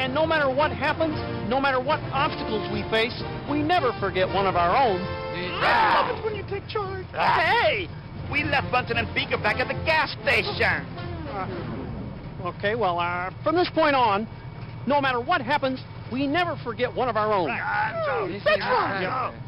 And no matter what happens, no matter what obstacles we face, we never forget one of our own. I love it when you take charge. Hey! We left Bunsen and Beaker back at the gas station. Okay, well, from this point on, no matter what happens, we never forget one of our own. That's right.